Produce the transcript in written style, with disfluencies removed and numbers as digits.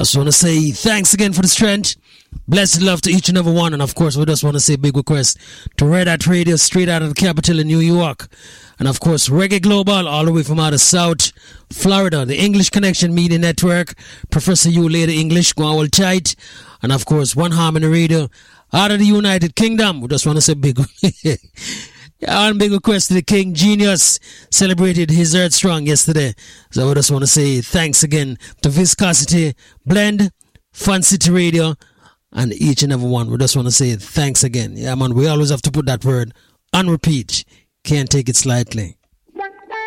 just want to say thanks again for the strength. Blessed love to each and every one. And of course, we just want to say big request to Red Hat Radio straight out of the capital in New York. And of course, Reggae Global all the way from out of South Florida. The English Connection Media Network. Professor You Lady English, go all tight. And of course, One Harmony Radio out of the United Kingdom. We just want to say big one big request to the King Genius. Celebrated his Earth Strong yesterday. So we just want to say thanks again to Viscosity, Blend, Fun City Radio, and each and every one. We just want to say thanks again. Yeah, man, we always have to put that word on repeat. Can't take it slightly.